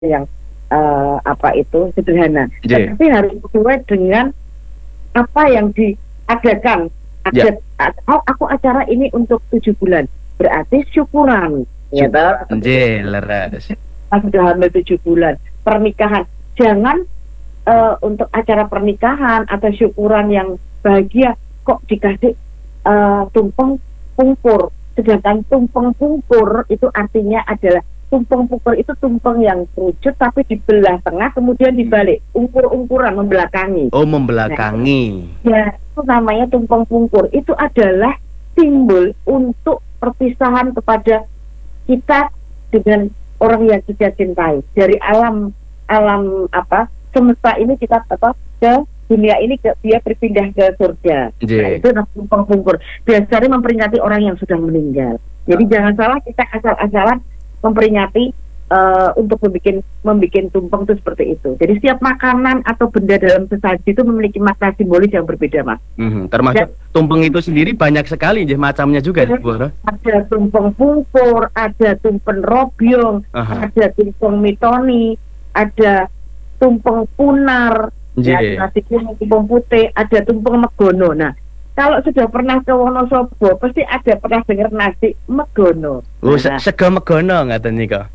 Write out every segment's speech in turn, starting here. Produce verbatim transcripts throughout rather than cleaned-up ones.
yang uh, apa itu sederhana, J. tapi harus sesuai dengan apa yang diadakan. Ada, Ya. aku acara ini untuk tujuh bulan, berarti syukuran, ya toh. J, leres. Sudah hamil tujuh bulan, pernikahan, jangan uh, untuk acara pernikahan atau syukuran yang bahagia kok dikasih uh, tumpeng pungkur, sedangkan tumpeng pungkur itu artinya adalah tumpeng pungkur itu tumpeng yang kerucut tapi dibelah tengah kemudian dibalik, ungkur-ungkuran, membelakangi. Oh, membelakangi. Nah, ya, itu namanya tumpeng pungkur. Itu adalah simbol untuk perpisahan kepada kita dengan orang yang kita cintai. Dari alam alam apa semesta ini kita apa ke dunia ini ke, dia berpindah ke surga. Nah, itu namanya tumpeng pungkur. Biasanya memperingati orang yang sudah meninggal. Jadi oh. jangan salah kita asal-asalan memperingati uh, untuk membuat membuat tumpeng itu seperti itu. Jadi setiap makanan atau benda dalam sesaji itu memiliki makna simbolis yang berbeda, Mas. Mm-hmm. Termasuk ya. Tumpeng itu sendiri banyak sekali ya, macamnya juga. Ya, ada tumpeng pungkur, ada tumpeng robyong, uh-huh. ada tumpeng mitoni, ada tumpeng punar, ya, nasi kuning, tumpeng putih, ada tumpeng megono. Nah, kalau sudah pernah ke Wonosobo, pasti ada pernah dengar nasi megono. Oh, nah, sego megono ngaten nika.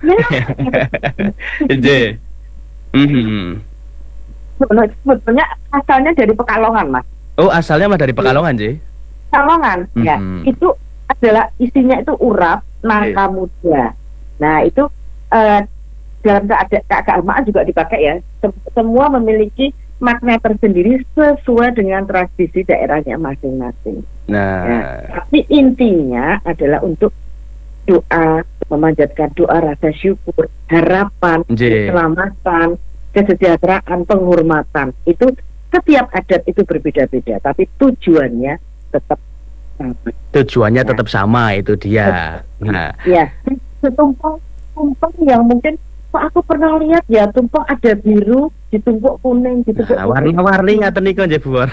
Nggih. Mhm. Sebetulnya asalnya dari Pekalongan, Mas. Oh, asalnya mah dari Pekalongan, Nggih. Pekalongan, mm-hmm. ya. Itu adalah isinya itu urap, nangka okay. muda. Nah, itu uh, dalam keagamaan juga dipakai ya. Semua memiliki makna tersendiri sesuai dengan tradisi daerahnya masing-masing. Nah, nah, tapi intinya adalah untuk doa, memanjatkan doa, rasa syukur, harapan, J. keselamatan, kesejahteraan, penghormatan. Itu setiap adat itu berbeda-beda, tapi tujuannya tetap sama. Tujuannya nah, tetap sama, itu dia. Nah, ya, tumpeng-tumpeng yang mungkin aku pernah lihat ya tumpeng ada biru, ditumpuk kuning, ditumpuk nah, warna-warni ngaten niku nggih Bu.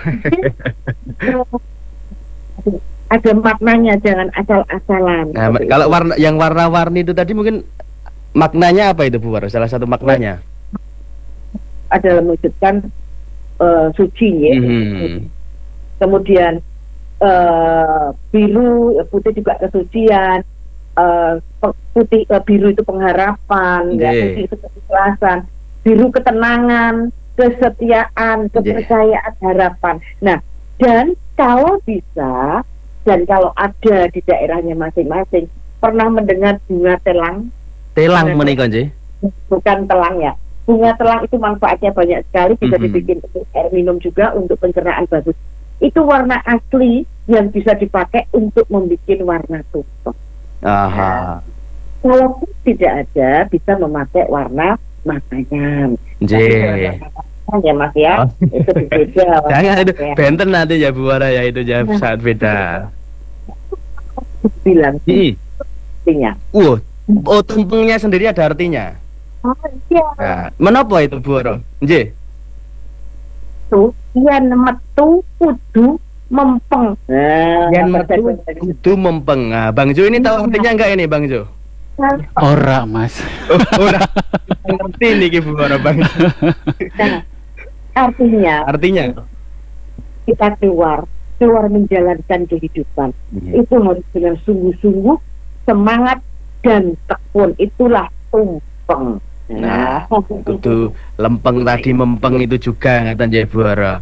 Ada maknanya, jangan asal-asalan. Nah, kalau itu. warna yang warna-warni itu tadi mungkin maknanya apa itu Bu? Salah satu maknanya adalah mewujudkan uh, suci ya. Mm-hmm. Kemudian uh, biru, putih juga kesucian. Uh, putih uh, biru itu pengharapan, yeah. ya, putih itu keikhlasan, biru ketenangan, kesetiaan, kepercayaan, yeah. harapan. Nah, dan kalau bisa dan kalau ada di daerahnya masing-masing pernah mendengar bunga telang? Telang menika nggih. Bukan telang ya. Bunga telang itu manfaatnya banyak sekali, bisa mm-hmm. dibikin untuk air minum juga, untuk pencernaan bagus. Itu warna asli yang bisa dipakai untuk membuat warna tumpeng. Aha. Kalau tidak ada, bisa memakai warna matanya. J. Ya Mas ya, oh. itu beda. Jangan itu ya. Benten nanti ya Bu Wara ya, itu jam nah. saat beda. Bilang hmm. artinya. Uh, oh tumpengnya sendiri ada artinya. Oh iya. Nah, menapa itu Bu Wara? J. Tuh, yang metu kudu mempeng. Nah, yang metu kudu mempeng. Nah, Bang Jo ini tahu artinya enggak ini Bang Jo? Ora Mas. Oh, ora. Ngerti nih Bu Wara Bang. Nah, artinya. Artinya kita keluar, keluar menjalankan kehidupan. Hmm. Itu harus dengan sungguh-sungguh, semangat dan tekun. Itulah tumpeng. Nah, itu lempeng tadi mempeng itu juga ngaten ya Bu Wara.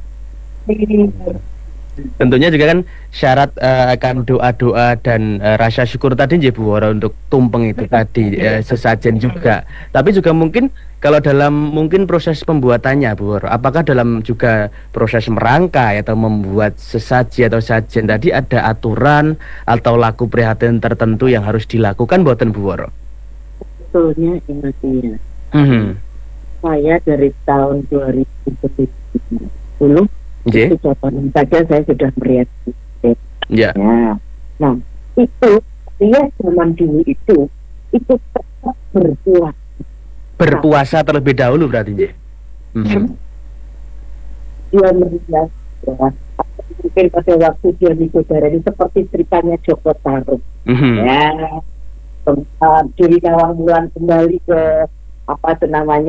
Tentunya juga kan syarat uh, akan doa-doa dan uh, rasa syukur tadi nggih Bu Wara untuk tumpeng itu tadi uh, sesajen juga. Tapi juga mungkin kalau dalam mungkin proses pembuatannya Bu Wara, apakah dalam juga proses merangkai atau membuat sesaji atau sajen tadi ada aturan atau laku prihatin tertentu yang harus dilakukan buatan Bu Wara? Sebetulnya intinya. Mm-hmm. Saya dari tahun dua ribu sepuluh J. itu jawaban saja saya sudah melihat ya. ya. Nah itu dia zaman dulu itu itu tetap berpuasa berpuasa nah. terlebih dahulu berarti J. Mm-hmm. Dia melihat ya, mungkin pada waktu dia disaudara ini seperti ceritanya Joko Tarub mm-hmm. ya tempat Dewi Nawang Wulan kembali ke apa itu namanya